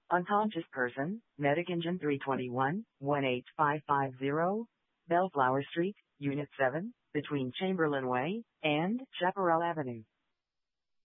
Unconscious person, Medic Engine 321, 18550, Bellflower Street, Unit 7, between Chamberlain Way and Chaparral Avenue.